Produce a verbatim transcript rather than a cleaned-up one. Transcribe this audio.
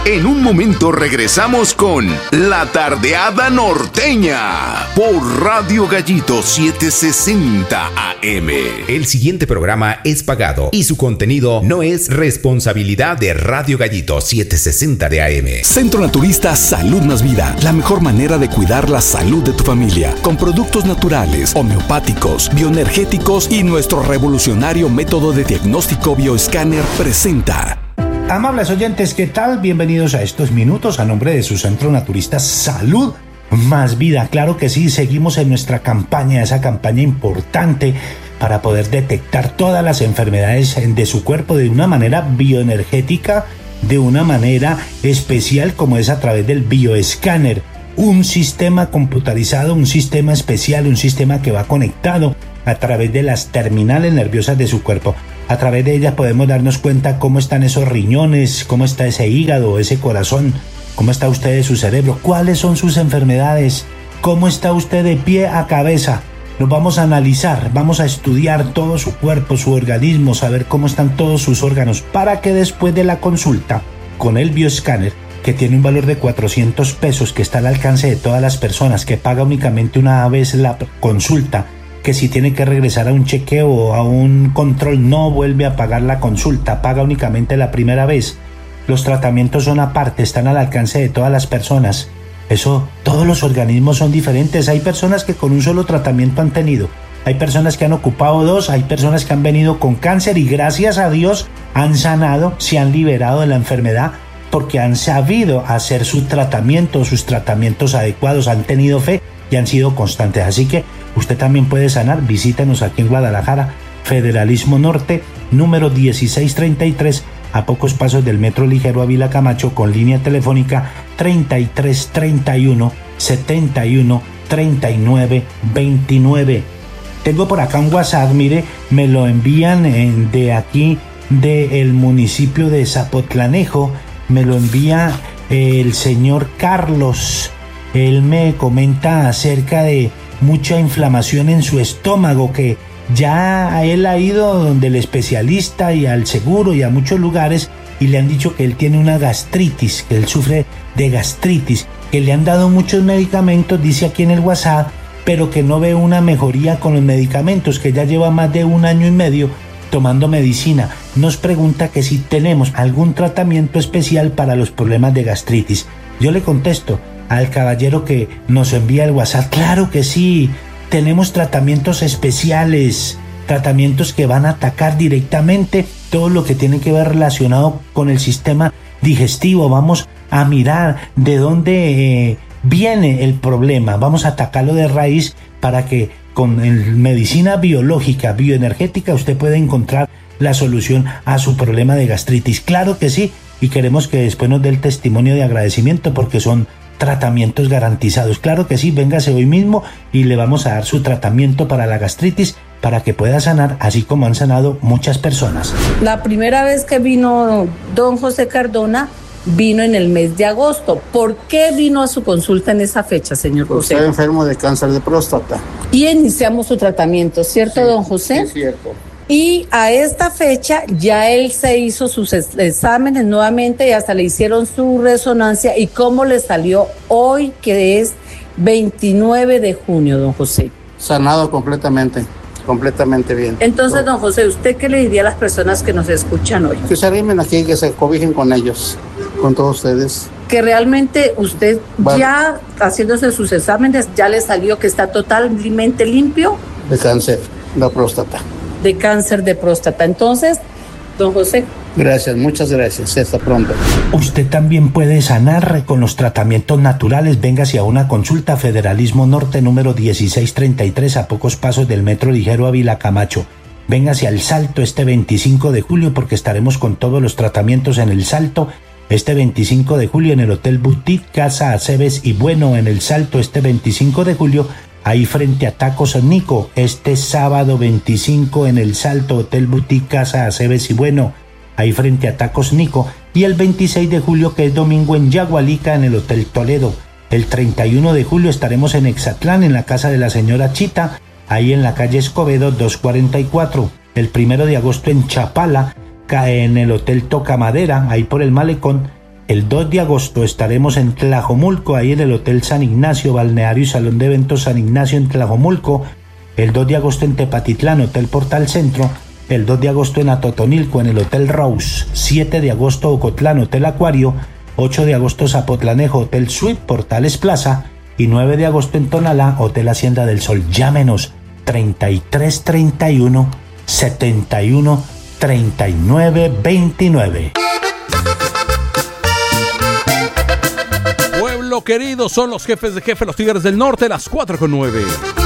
En un momento regresamos con La Tardeada Norteña por Radio Gallito setecientos sesenta A M. El siguiente programa es pagado y su contenido no es responsabilidad de Radio Gallito setecientos sesenta de A M. Centro Naturista Salud Más Vida, la mejor manera de cuidar la salud de tu familia, con productos naturales, homeopáticos, bioenergéticos y nuestro revolucionario método de diagnóstico bioescáner presenta. Amables oyentes, ¿qué tal? Bienvenidos a estos minutos a nombre de su Centro Naturista Salud Más Vida. Claro que sí, seguimos en nuestra campaña, esa campaña importante para poder detectar todas las enfermedades de su cuerpo de una manera bioenergética, de una manera especial como es a través del bioescáner. Un sistema computarizado, un sistema especial, un sistema que va conectado a través de las terminales nerviosas de su cuerpo. A través de ellas podemos darnos cuenta cómo están esos riñones, cómo está ese hígado, ese corazón, cómo está usted de su cerebro, cuáles son sus enfermedades, cómo está usted de pie a cabeza. Nos vamos a analizar, vamos a estudiar todo su cuerpo, su organismo, saber cómo están todos sus órganos, para que después de la consulta con el bioescáner, que tiene un valor de cuatrocientos pesos, que está al alcance de todas las personas, que paga únicamente una vez la consulta, que si tiene que regresar a un chequeo o a un control no vuelve a pagar la consulta, paga únicamente la primera vez. Los tratamientos son aparte, están al alcance de todas las personas. Eso, todos los organismos son diferentes. Hay personas que con un solo tratamiento han tenido, hay personas que han ocupado dos, hay personas que han venido con cáncer y gracias a Dios han sanado, se han liberado de la enfermedad porque han sabido hacer su tratamiento, sus tratamientos adecuados, han tenido fe y han sido constantes. Así que usted también puede sanar. Visítenos aquí en Guadalajara, Federalismo Norte, número dieciséis treinta y tres, a pocos pasos del Metro Ligero Ávila Camacho, con línea telefónica treinta y tres treinta y uno setenta y uno treinta y nueve veintinueve. Tengo por acá un WhatsApp, mire, me lo envían en, de aquí, del municipio de Zapotlanejo, me lo envía el señor Carlos. Él me comenta acerca de mucha inflamación en su estómago, que ya él ha ido donde el especialista y al seguro y a muchos lugares y le han dicho que él tiene una gastritis, que él sufre de gastritis, que le han dado muchos medicamentos, dice aquí en el WhatsApp, pero que no ve una mejoría con los medicamentos, que ya lleva más de un año y medio tomando medicina. Nos pregunta que si tenemos algún tratamiento especial para los problemas de gastritis. Yo le contesto al caballero que nos envía el WhatsApp, claro que sí, tenemos tratamientos especiales, tratamientos que van a atacar directamente todo lo que tiene que ver relacionado con el sistema digestivo. Vamos a mirar de dónde eh, viene el problema, vamos a atacarlo de raíz para que con el, medicina biológica, bioenergética, usted pueda encontrar la solución a su problema de gastritis. Claro que sí, y queremos que después nos dé el testimonio de agradecimiento porque son tratamientos garantizados. Claro que sí, véngase hoy mismo y le vamos a dar su tratamiento para la gastritis para que pueda sanar, así como han sanado muchas personas. La primera vez que vino don José Cardona vino en el mes de agosto. ¿Por qué vino a su consulta en esa fecha, señor José? Estoy enfermo de cáncer de próstata. Y iniciamos su tratamiento, ¿cierto, sí, don José? Sí, cierto. Y a esta fecha ya él se hizo sus exámenes nuevamente y hasta le hicieron su resonancia. ¿Y cómo le salió hoy, que es veintinueve de junio, don José? Sanado completamente, completamente bien. Entonces, don José, ¿usted qué le diría a las personas que nos escuchan hoy? Que se arrimen aquí, que se cobijen con ellos, con todos ustedes. Que realmente usted vale. Ya haciéndose sus exámenes ya le salió que está totalmente limpio de cáncer de próstata. De cáncer de próstata. Entonces, don José. Gracias, muchas gracias. Hasta pronto. Usted también puede sanar con los tratamientos naturales. Véngase a una consulta. Federalismo Norte, número dieciséis treinta y tres, a pocos pasos del Metro Ligero Ávila Camacho. Véngase al Salto este veinticinco de julio porque estaremos con todos los tratamientos en el Salto. Este veinticinco de julio en el Hotel Boutique Casa Aceves y Bueno en el Salto. Este veinticinco de julio ahí frente a Tacos Nico. Este sábado veinticinco en el Salto, Hotel Boutique Casa Aceves y Bueno, ahí frente a Tacos Nico. Y el veintiséis de julio, que es domingo, en Yagualica, en el Hotel Toledo. El treinta y uno de julio estaremos en Exatlán, en la casa de la señora Chita, ahí en la calle Escobedo doscientos cuarenta y cuatro. El primero de agosto en Chapala, en el Hotel Toca Madera, ahí por el Malecón. El dos de agosto estaremos en Tlajomulco, ahí en el Hotel San Ignacio, Balneario y Salón de Eventos San Ignacio en Tlajomulco. El dos de agosto en Tepatitlán, Hotel Portal Centro. El dos de agosto en Atotonilco, en el Hotel Rose. siete de agosto Ocotlán, Hotel Acuario. ocho de agosto Zapotlanejo, Hotel Suite, Portales Plaza. Y nueve de agosto en Tonalá, Hotel Hacienda del Sol. Llámenos treinta y tres treinta y uno, setenta y uno, treinta y nueve veintinueve. Pueblo querido, son los jefes de jefe, los Tigres del Norte, las cuatro con nueve.